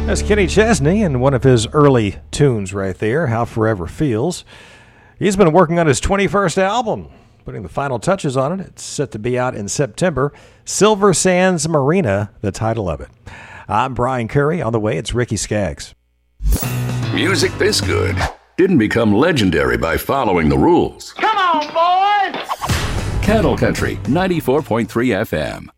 That's Kenny Chesney and one of his early tunes right there, How Forever Feels. He's been working on his 21st album, putting the final touches on it. It's set to be out in September. Silver Sands Marina, the title of it. I'm Brian Curry. On the way, it's Ricky Skaggs. Music this good didn't become legendary by following the rules. Come on, boys! Cattle Country 94.3 FM.